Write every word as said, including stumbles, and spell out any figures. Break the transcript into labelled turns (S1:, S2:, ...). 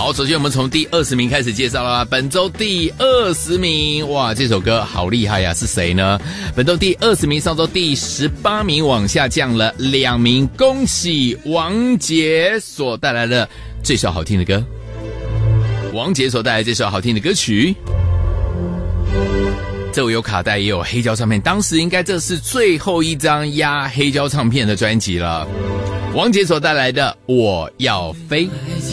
S1: 好，首先我们从第二十名开始介绍啦。本周第二十名，哇，这首歌好厉害呀、啊！是谁呢？本周第二十名，上周第十八名往下降了两名，恭喜王杰所带来的这首好听的歌。王杰所带来这首好听的歌曲，这我有卡带也有黑胶唱片，当时应该这是最后一张压黑胶唱片的专辑了。王杰所带来的《我要飞》。